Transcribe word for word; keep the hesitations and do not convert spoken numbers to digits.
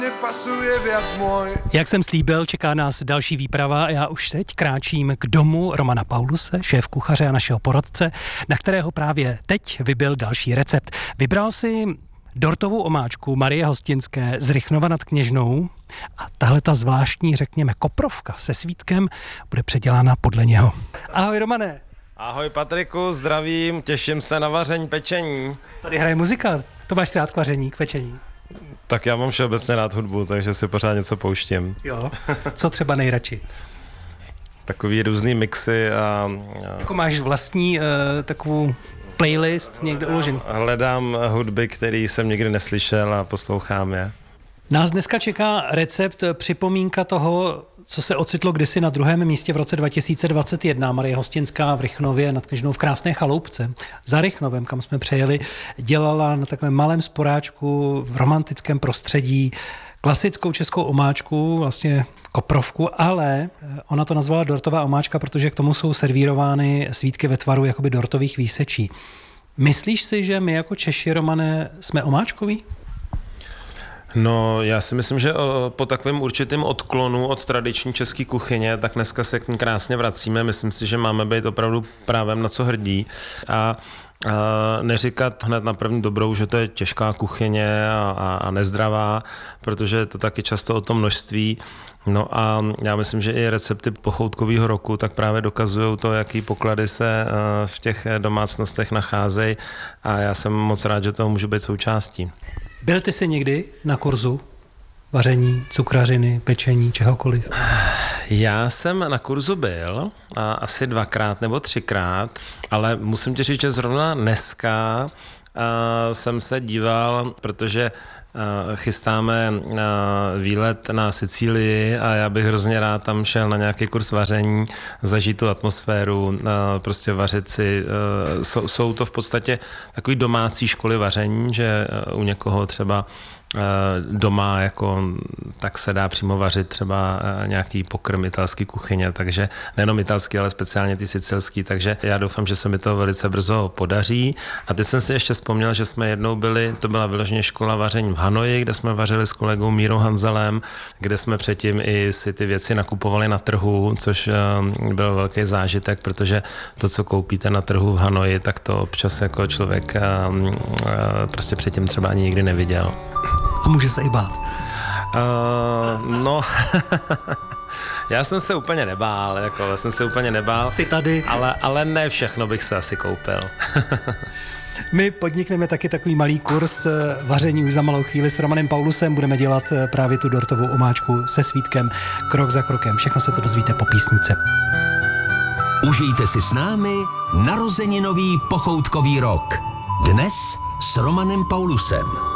Pasuje viac môj. Jak jsem slíbil, čeká nás další výprava a já už teď kráčím k domu Romana Pauluse, šéf kuchaře a našeho poradce, na kterého právě teď vybil další recept. Vybral si dortovou omáčku Marie Hostinské z Rychnova nad Kněžnou a tahle ta zvláštní, řekněme, koprovka se svítkem bude předělána podle něho. Ahoj Romane. Ahoj Patriku, zdravím, těším se na vaření, pečení. Tady hraje muzika, to máš rád k vaření, k pečení. Tak já mám všeobecně rád hudbu, takže si pořád něco pouštím. Jo, co třeba nejradši? Takový různý mixy a... a... Jako máš vlastní uh, takovou playlist někde uložený? Hledám hudby, které jsem nikdy neslyšel a poslouchám je. Nás dneska čeká recept, připomínka toho, co se ocitlo kdysi na druhém místě v roce dva tisíce dvacet jedna. Marie Hostinská v Rychnově nad Kněžnou v krásné chaloupce. Za Rychnovem, kam jsme přejeli, dělala na takovém malém sporáčku v romantickém prostředí klasickou českou omáčku, vlastně koprovku, ale ona to nazvala dortová omáčka, protože k tomu jsou servírovány svítky ve tvaru jakoby dortových výsečí. Myslíš si, že my jako Češi, Romane, jsme omáčkoví? No, já si myslím, že po takovém určitém odklonu od tradiční české kuchyně, tak dneska se k ní krásně vracíme. Myslím si, že máme být opravdu právem na co hrdí a A neříkat hned na první dobrou, že to je těžká kuchyně a, a, a nezdravá, protože je to taky často o tom množství. No a já myslím, že i recepty pochoutkového roku tak právě dokazují to, jaký poklady se v těch domácnostech nacházejí a já jsem moc rád, že toho můžu být součástí. Byl ty jsi někdy na kurzu vaření, cukrařiny, pečení, čehokoliv? Já jsem na kurzu byl a asi dvakrát nebo třikrát, ale musím ti říct, že zrovna dneska uh, jsem se díval, protože uh, chystáme uh, výlet na Sicílii a já bych hrozně rád tam šel na nějaký kurz vaření, zažít tu atmosféru, uh, prostě vařit si. Uh, jsou, jsou to v podstatě takový domácí školy vaření, že uh, u někoho třeba doma jako tak se dá přímo vařit třeba nějaký pokrm italský kuchyně, takže nejenom italský, ale speciálně ty sicilský, takže já doufám, že se mi to velice brzo podaří. A teď jsem si ještě vzpomněl, že jsme jednou byli, to byla vyloženě škola vaření v Hanoji, kde jsme vařili s kolegou Mírou Hanzelem, kde jsme předtím i si ty věci nakupovali na trhu, což byl velký zážitek, protože to, co koupíte na trhu v Hanoji, tak to občas jako člověk prostě předtím třeba ani nikdy neviděl. A může se i bát. Uh, no, já jsem se úplně nebál, jako, já jsem se úplně nebál. Jsi tady. Ale, ale ne všechno bych se asi koupil. My podnikneme taky takový malý kurz vaření už za malou chvíli s Romanem Paulusem. Budeme dělat právě tu dortovou omáčku se svítkem, krok za krokem. Všechno se to dozvíte po písničce. Užijte si s námi narozeninový pochoutkový rok. Dnes s Romanem Paulusem.